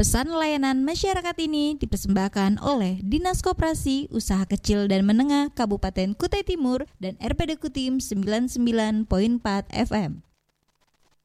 Pesan layanan masyarakat ini dipersembahkan oleh Dinas Koperasi Usaha Kecil dan Menengah Kabupaten Kutai Timur dan RPD Kutim 99.4 FM.